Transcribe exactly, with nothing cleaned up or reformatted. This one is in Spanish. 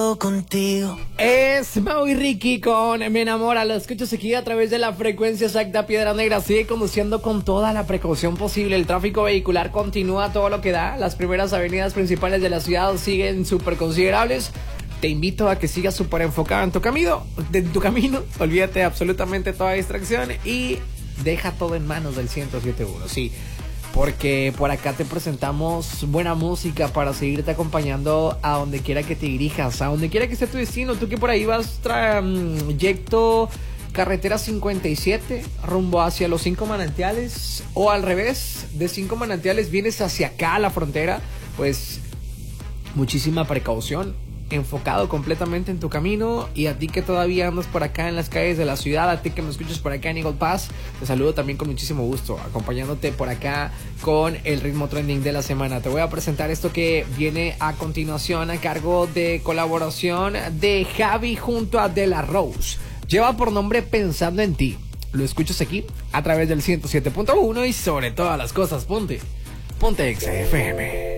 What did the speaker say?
todo contigo. Es Mau y Ricky con Me Enamora. Lo escuchas aquí a través de la frecuencia exacta Piedra Negra. Sigue conduciendo con toda la precaución posible. El tráfico vehicular continúa todo lo que da. Las primeras avenidas principales de la ciudad siguen súper considerables. Te invito a que sigas súper enfocado en tu camino, en tu camino. Olvídate absolutamente toda distracción y deja todo en manos del ciento siete punto uno. Sí, porque por acá te presentamos buena música para seguirte acompañando a donde quiera que te dirijas, a donde quiera que esté tu destino. Tú que por ahí vas trayecto carretera cincuenta y siete rumbo hacia los Cinco Manantiales, o al revés, de Cinco Manantiales vienes hacia acá a la frontera, pues muchísima precaución, enfocado completamente en tu camino. Y a ti que todavía andas por acá en las calles de la ciudad, a ti que me escuchas por acá en Eagle Pass, te saludo también con muchísimo gusto, acompañándote por acá con el ritmo trending de la semana. Te voy a presentar esto que viene a continuación a cargo de colaboración de Javi junto a De La Rose. Lleva por nombre Pensando en Ti. Lo escuchas aquí a través del ciento siete punto uno y sobre todas las cosas ponte Ponte X F M.